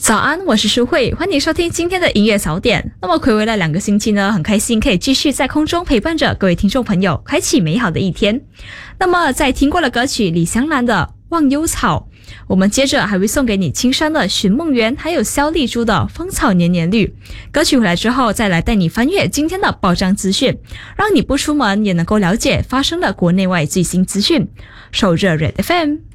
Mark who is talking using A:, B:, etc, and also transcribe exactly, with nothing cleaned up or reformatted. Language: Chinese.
A: 早安，我是舒慧，欢迎收听今天的音乐早点。那么睽违了两个星期呢，很开心可以继续在空中陪伴着各位听众朋友，开启美好的一天。那么在听过了歌曲李香兰的《忘忧草》，我们接着还会送给你青山的《寻梦园》，还有萧丽珠的《芳草年年绿》。歌曲回来之后，再来带你翻阅今天的报章资讯，让你不出门也能够了解发生的国内外最新资讯。守着 Red F M。